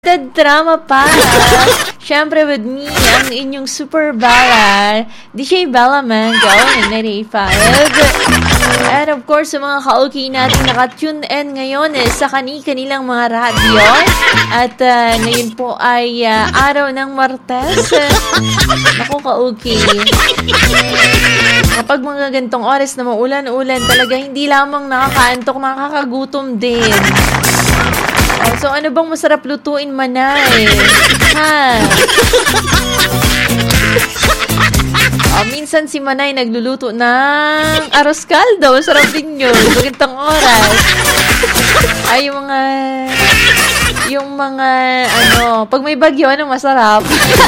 The drama pa. Siyempre with me, ang inyong super bala, DJ Bella Mango, 985. And of course, sa mga ka-okay natin naka-tune in ngayon sa kanilang mga radyo. At ngayon po ay araw ng Martes. Ako ka-okay. Kapag mga gantong oras na maulan-ulan, talaga hindi lamang nakakaantok, nakakagutom din. So, ano bang masarap lutuin, Manay? Ha? Minsan si Manay nagluluto ng arroz caldo. Masarap din yun. Bagitang oras. Ay, yung mga, pag may bagyo, ano masarap?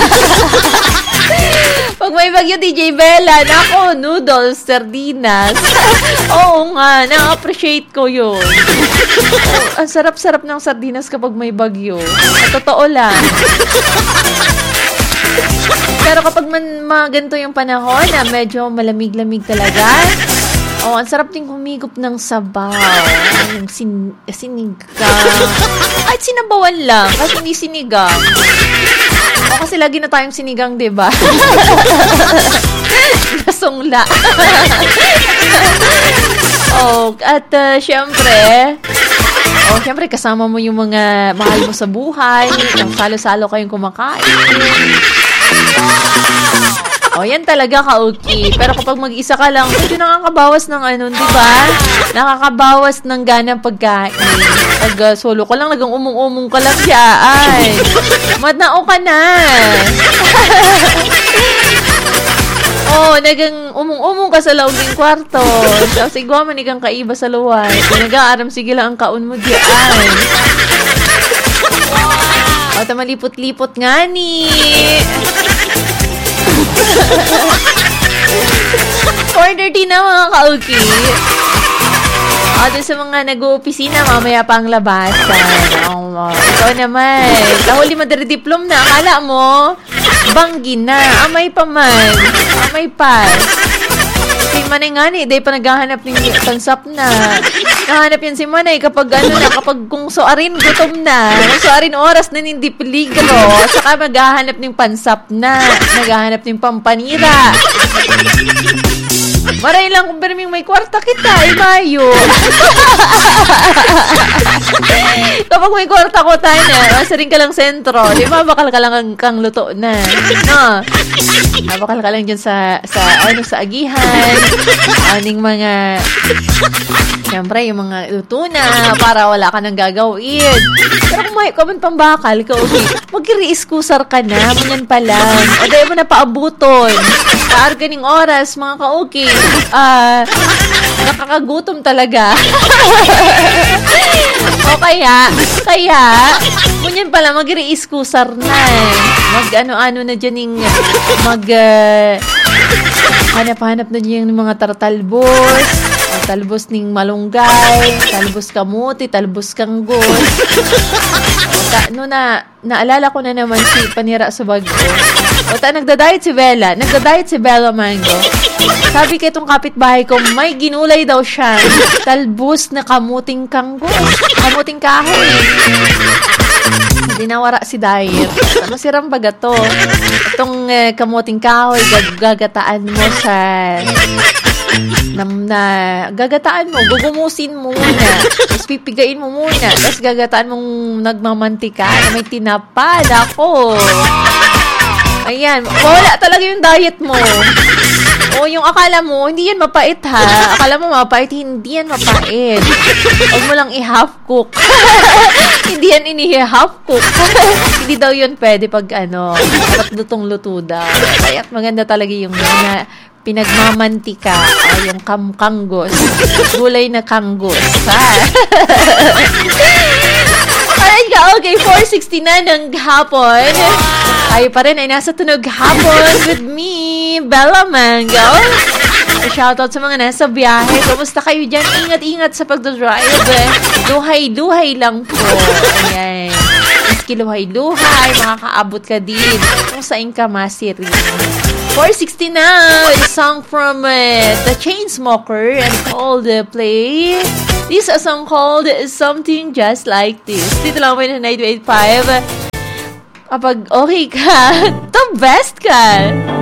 Pag may bagyo, DJ Bella, nako, noodles, sardinas. Oo nga, na-appreciate ko yun. Ang sarap-sarap ng sardinas kapag may bagyo. Totoo lang. Pero kapag ganito yung panahon na medyo malamig-lamig talaga, ang sarap din humigop ng sabaw. Yung sinigang. At sinabawan lang, kasi hindi sinigang. Kasi lagi na tayong sinigang, diba? Nasungla. At syempre, kasama mo yung mga mahal mo sa buhay. Salo-salo kayong kumakain. Yan talaga ka-okay. Pero kapag mag-isa ka lang, medyo nakakabawas ng diba? Nakakabawas ng ganang pagkain. Pag solo ka lang, nagang umong-umong ka lang siya. Ay, matnao ka na. Nagang umong-umong ka sa loob ng kwarto. Tapos igwa man igang kaiba sa luway. Nag-aaram sige lang ang kaon mo diyan. Malipot-lipot nga ni. 4:30 na mga ka-okay. Doon sa mga nag-uopisina, mamaya pa ang labasan. Ikaw naman. Kahuli madari-diplom na. Akala mo, banggi na. Amay pa man. Amay pa. Si Manay nga ni, dahil pa naghahanap ng pansap na. Nahanap yan si Manay kapag kapag kung soarin, gutom na. Kung soarin oras na hindi peligro. Saka maghahanap ng pansap na. Naghahanap ng pampanira. Maray lang kung perming may kwarta kita, Mayo. Kapag may kwarta ko tayo na, masaring ka lang sentro, di ba, bakal ka lang kang luto na. No? Bakal ka lang dyan sa agihan. Aning mga, siyempre, yung mga luto na, para wala ka nang gagawin. Pero kung may kaman pambakal ka, okay, mag-i-reiskusar ka na, manyan pa lang. O dahil mo na paabuton. Kaarganing oras, mga ka-okay. Nakakagutom talaga. O kaya, munyan pala, mag-i-reiskusar na. Mag-ano-ano na dyan yung, hanap-hanap na dyan yung mga tartalbos. Talbos ning malunggay, talbos kamuti, talbos kanggol. Naalala ko na naman si Panira sa Bago. Nagda-diet si Bella. Nagda-diet si Bella Mango. Sabi kay itong kapitbahay ko, may ginulay daw siya. Talbos na kamuting kanggol. Kamuting kahoy. Hindi nawara si diet. Masirang baga to. Itong kamuting kahoy, gagataan mo sa... gagataan mo, gugumusin mo muna, tapos pipigain mo muna, tapos gagataan mong nagmamantika na may tinapa. Ako. Ayan, wala talaga yung diet mo. Yung akala mo, hindi yan mapait ha. Akala mo mapait, hindi yan mapait. Huwag mo lang i-half cook. Hindi yan ini-half cook. Hindi daw yun pwede pag dapat lutong-luto daw. Kaya maganda talaga yung pinagmamantika ay yung kanggos. Gulay na kanggos. Alright ka, okay, 4:60 na ng hapon. Tayo pa rin ay nasa tunog hapon with me, Bella Mango. Shoutout sa mga nasa biyahe. Kamusta kayo dyan? Ingat-ingat sa pagdadrive. Luhay-luhay lang po. Ayan. Maski luhay-luhay, makakaabot ka din kung saan ka masirin. 4:60 now. It's a song from The Chainsmokers and called Play. This is a song called Something Just Like This. Dito lang po yun na 985. Kapag okay ka, the best ka.